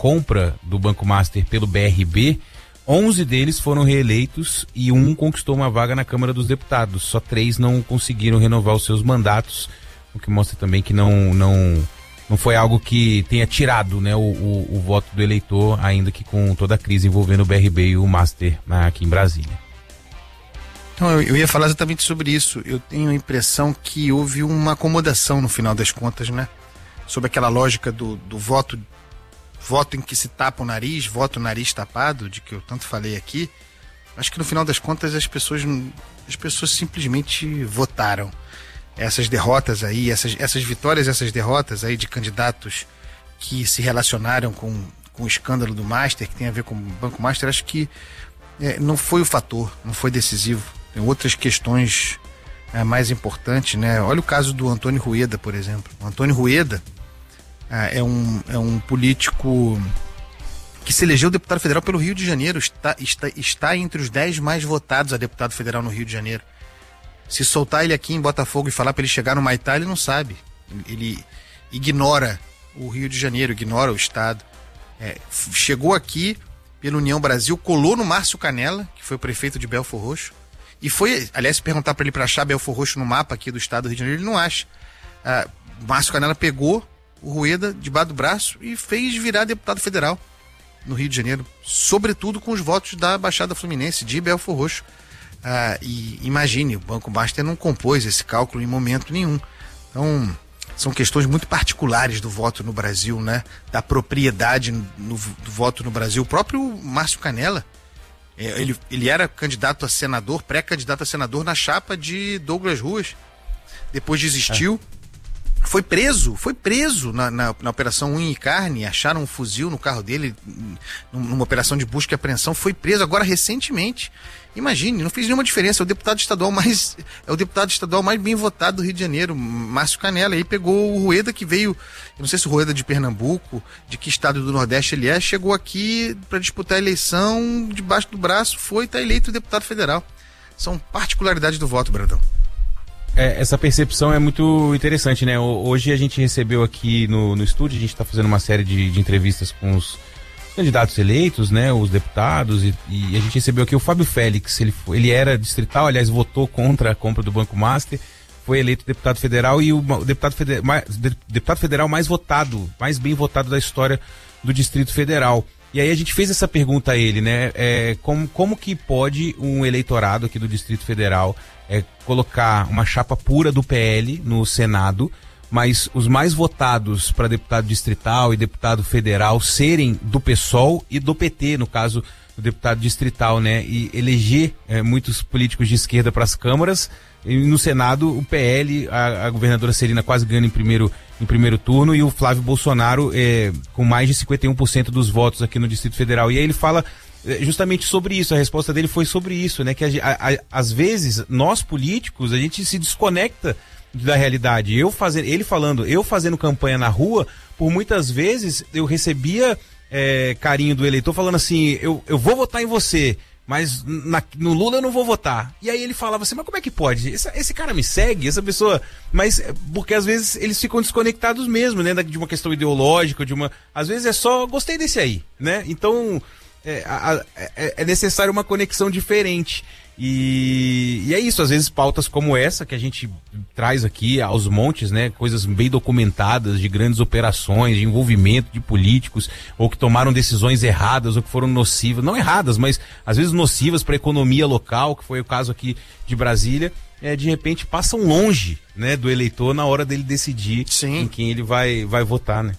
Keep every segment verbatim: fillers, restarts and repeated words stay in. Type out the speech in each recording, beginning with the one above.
compra do Banco Master pelo B R B, onze deles foram reeleitos e um conquistou uma vaga na Câmara dos Deputados. Só três não conseguiram renovar os seus mandatos, o que mostra também que não, não, não foi algo que tenha tirado, né, o, o, o voto do eleitor, ainda que com toda a crise envolvendo o B R B e o Master aqui em Brasília. Então, eu, eu ia falar exatamente sobre isso. Eu tenho a impressão que houve uma acomodação no final das contas, né? Sobre aquela lógica do, do voto voto em que se tapa o nariz, voto nariz tapado, de que eu tanto falei aqui. Acho que no final das contas as pessoas, as pessoas simplesmente votaram. Essas derrotas aí, essas, essas vitórias, essas derrotas aí de candidatos que se relacionaram com, com o escândalo do Master, que tem a ver com o Banco Master, acho que é, não foi o fator, não foi decisivo. Tem outras questões é, mais importantes, né? Olha o caso do Antônio Rueda, por exemplo. O Antônio Rueda é um, é um político que se elegeu deputado federal pelo Rio de Janeiro, está, está, está entre os dez mais votados a deputado federal no Rio de Janeiro. Se soltar ele aqui em Botafogo e falar para ele chegar no Maitá, ele não sabe. Ele ignora o Rio de Janeiro, ignora o estado. É, chegou aqui pela União Brasil, colou no Márcio Canella, que foi o prefeito de Belfor Roxo, e foi, aliás, se perguntar para ele para achar Belfor Roxo no mapa aqui do estado do Rio de Janeiro, ele não acha. Ah, Márcio Canella pegou o Rueda debaixo do braço e fez virar deputado federal no Rio de Janeiro, sobretudo com os votos da Baixada Fluminense, de Belfor Roxo. Ah, e imagine, o Banco Master não compôs esse cálculo em momento nenhum. Então, são questões muito particulares do voto no Brasil, né? Da propriedade no, do voto no Brasil. O próprio Márcio Canella, é, ele, ele era candidato a senador, pré-candidato a senador na chapa de Douglas Ruas, depois desistiu. É. Foi preso, foi preso na, na, na operação Unha e Carne, acharam um fuzil no carro dele, numa operação de busca e apreensão, foi preso agora recentemente. Imagine, não fez nenhuma diferença, é o deputado estadual mais, é o deputado estadual mais bem votado do Rio de Janeiro, Márcio Canella. Aí pegou o Rueda, que veio, eu não sei se o Rueda é de Pernambuco, de que estado do Nordeste ele é, chegou aqui para disputar a eleição, debaixo do braço, foi e está eleito deputado federal. São particularidades do voto, Brandão. É, essa percepção é muito interessante, né? Hoje a gente recebeu aqui no, no estúdio, a gente está fazendo uma série de, de entrevistas com os candidatos eleitos, né? Os deputados, e, e a gente recebeu aqui o Fábio Félix. Ele, ele era distrital, aliás, votou contra a compra do Banco Master, foi eleito deputado federal e o, o deputado, federal, mais, deputado federal mais votado, mais bem votado da história do Distrito Federal. E aí a gente fez essa pergunta a ele, né? É, como, como que pode um eleitorado aqui do Distrito Federal é, colocar uma chapa pura do P L no Senado, mas os mais votados para deputado distrital e deputado federal serem do PSOL e do P T, no caso do deputado distrital, né? E eleger é, muitos políticos de esquerda para as câmaras. E no Senado, o P L, a, a governadora Celina quase ganhando em primeiro, em primeiro turno, e o Flávio Bolsonaro é, com mais de cinquenta e um por cento dos votos aqui no Distrito Federal. E aí ele fala é, justamente sobre isso, a resposta dele foi sobre isso, né? Que a, a, às vezes, nós políticos, a gente se desconecta da realidade. Eu fazendo, ele falando, eu fazendo campanha na rua, por muitas vezes eu recebia é, carinho do eleitor falando assim, eu, eu vou votar em você, mas na, no Lula eu não vou votar. E aí ele falava assim, mas como é que pode? Esse, esse cara me segue, essa pessoa... Mas porque às vezes eles ficam desconectados mesmo, né? De uma questão ideológica, de uma... Às vezes é só, gostei desse aí, né? Então é, a, é, é necessário uma conexão diferente. E, e é isso, às vezes pautas como essa que a gente traz aqui aos montes, né? Coisas bem documentadas de grandes operações, de envolvimento de políticos, ou que tomaram decisões erradas, ou que foram nocivas, não erradas, mas às vezes nocivas para a economia local, que foi o caso aqui de Brasília, é, de repente passam longe, né, do eleitor na hora dele decidir Sim. em quem ele vai, vai votar, né?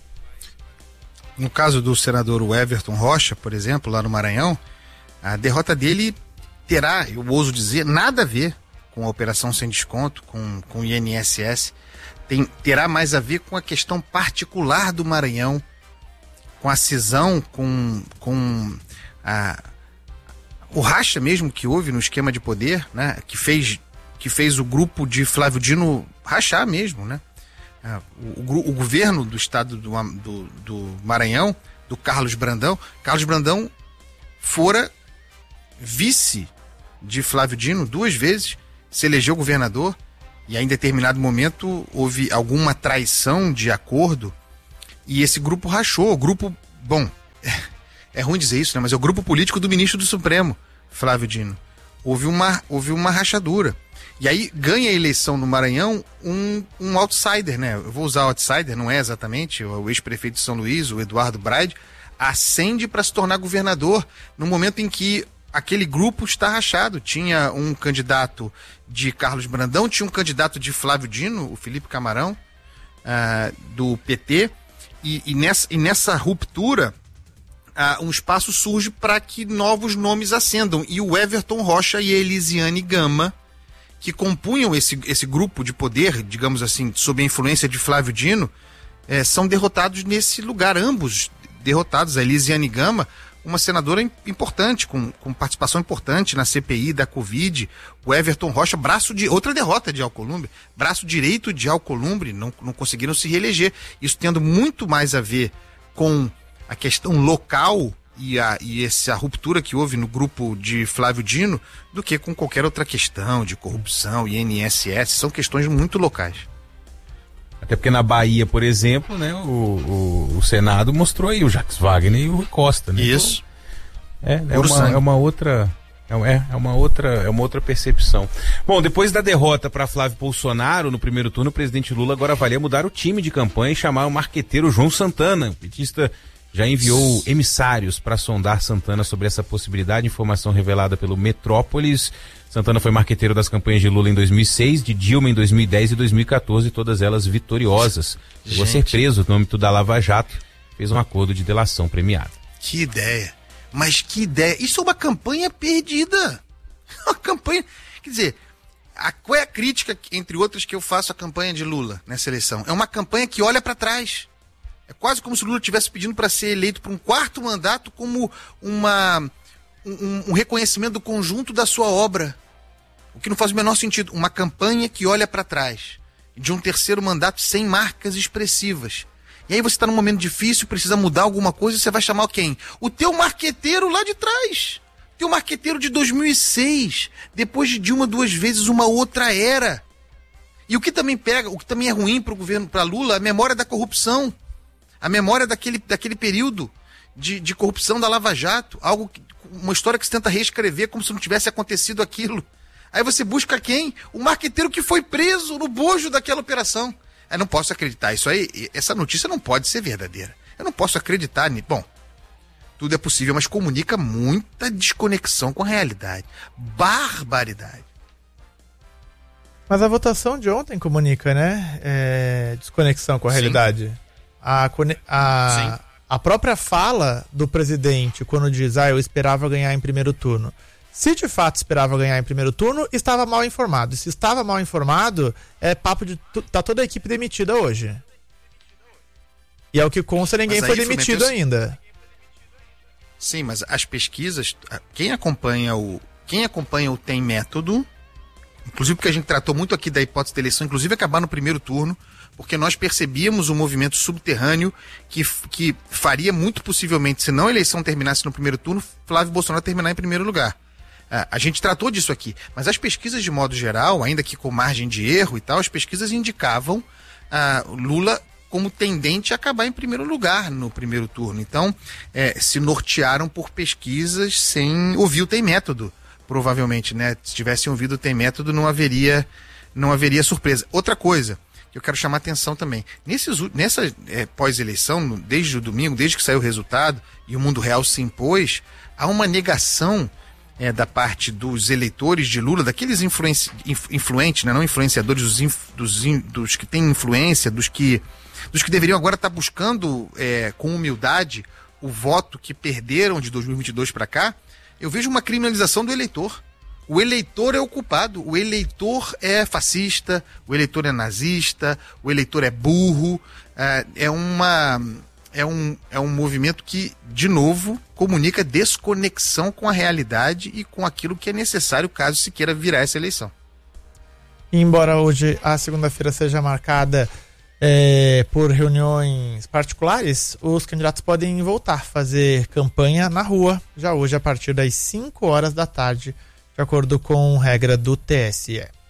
No caso do senador Everton Rocha, por exemplo, lá no Maranhão, a derrota dele terá, eu ouso dizer, nada a ver com a operação sem desconto, com, com o I N S S. Tem, terá mais a ver com a questão particular do Maranhão, com a cisão, com, com a, o racha mesmo que houve no esquema de poder, né, que fez, que fez o grupo de Flávio Dino rachar mesmo, né? O, o, o governo do estado do, do, do Maranhão, do Carlos Brandão, Carlos Brandão fora vice de Flávio Dino duas vezes, se elegeu governador, e aí, em determinado momento houve alguma traição de acordo e esse grupo rachou. O grupo, bom, é ruim dizer isso, né? Mas é o grupo político do ministro do Supremo, Flávio Dino. Houve uma, houve uma rachadura. E aí ganha a eleição no Maranhão um, um outsider, né? Eu vou usar outsider, não é exatamente, o ex-prefeito de São Luís, o Eduardo Braide, ascende para se tornar governador no momento em que aquele grupo está rachado. Tinha um candidato de Carlos Brandão, tinha um candidato de Flávio Dino, o Felipe Camarão, uh, do P T, e, e, nessa, e nessa ruptura uh, um espaço surge para que novos nomes ascendam. E o Everton Rocha e a Elisiane Gama, que compunham esse, esse grupo de poder, digamos assim, sob a influência de Flávio Dino, eh, são derrotados nesse lugar, ambos derrotados. A Elisiane Gama, uma senadora importante, com, com participação importante na C P I da Covid. O Everton Rocha, braço de outra derrota de Alcolumbre, braço direito de Alcolumbre, não, não conseguiram se reeleger. Isso tendo muito mais a ver com a questão local e, a, e essa ruptura que houve no grupo de Flávio Dino, do que com qualquer outra questão de corrupção, I N S S, são questões muito locais. Até porque na Bahia, por exemplo, né, o, o, o Senado mostrou aí o Jacques Wagner e o Rui Costa, né? Isso. Então, é, é, uma, é uma outra... É, é, uma outra, é uma outra percepção. Bom, depois da derrota para Flávio Bolsonaro no primeiro turno, o presidente Lula agora avalia mudar o time de campanha e chamar o marqueteiro João Santana. O petista já enviou emissários para sondar Santana sobre essa possibilidade. Informação revelada pelo Metrópolis. Santana foi marqueteiro das campanhas de Lula em dois mil e seis, de Dilma em dois mil e dez e dois mil e quatorze, todas elas vitoriosas. Chegou a ser preso no âmbito da Lava Jato, fez um acordo de delação premiada. Que ideia! Mas que ideia! Isso é uma campanha perdida! Uma campanha... Quer dizer, a, qual é a crítica, entre outras, que eu faço à campanha de Lula nessa eleição? É uma campanha que olha para trás. É quase como se o Lula estivesse pedindo para ser eleito por um quarto mandato como uma, um, um reconhecimento do conjunto da sua obra. O que não faz o menor sentido. Uma campanha que olha para trás. De um terceiro mandato sem marcas expressivas. E aí você está num momento difícil, precisa mudar alguma coisa, você vai chamar quem? O teu marqueteiro lá de trás. Teu marqueteiro de dois mil e seis. Depois de Dilma duas vezes, uma outra era. E o que também pega, o que também é ruim para o governo, para Lula, a memória da corrupção. A memória daquele, daquele período de, de corrupção da Lava Jato. Algo que, uma história que se tenta reescrever como se não tivesse acontecido aquilo. Aí você busca quem? O marqueteiro que foi preso no bojo daquela operação. Eu não posso acreditar. Isso aí, essa notícia não pode ser verdadeira. Eu não posso acreditar nisso. Bom, tudo é possível, mas comunica muita desconexão com a realidade. Barbaridade. Mas a votação de ontem comunica, né? É, desconexão com a realidade. Sim. A, a, a própria fala do presidente, quando diz, ah, eu esperava ganhar em primeiro turno. Se de fato esperava ganhar em primeiro turno, estava mal informado. Se estava mal informado, é papo de... Tá toda a equipe demitida hoje. E é o que consta, ninguém foi demitido eu... ainda. Sim, mas as pesquisas, quem acompanha o, quem acompanha o Tem Método, inclusive porque a gente tratou muito aqui da hipótese da eleição, inclusive acabar no primeiro turno, porque nós percebíamos um movimento subterrâneo que, que faria muito possivelmente, se não a eleição terminasse no primeiro turno, Flávio Bolsonaro terminar em primeiro lugar. Ah, a gente tratou disso aqui, mas as pesquisas de modo geral, ainda que com margem de erro e tal, as pesquisas indicavam ah, Lula como tendente a acabar em primeiro lugar no primeiro turno. Então, eh, se nortearam por pesquisas sem ouvir o Tem Método, provavelmente, né? Se tivessem ouvido o Tem Método, não haveria, não haveria surpresa. Outra coisa que eu quero chamar a atenção também. Nesses, nessa é, pós-eleição, desde o domingo, desde que saiu o resultado e o mundo real se impôs, há uma negação é, da parte dos eleitores de Lula, daqueles influenci, influ, influentes, né, não influenciadores, dos, inf, dos, in, dos que têm influência, dos que, dos que deveriam agora estar buscando é, com humildade o voto que perderam de dois mil e vinte e dois para cá. Eu vejo uma criminalização do eleitor. O eleitor é o culpado, o eleitor é fascista, o eleitor é nazista, o eleitor é burro, é, é, uma, é, um, é um movimento que, de novo, comunica desconexão com a realidade e com aquilo que é necessário caso se queira virar essa eleição. Embora hoje a segunda-feira seja marcada é, por reuniões particulares, os candidatos podem voltar a fazer campanha na rua, já hoje a partir das cinco horas da tarde, de acordo com regra do T S E.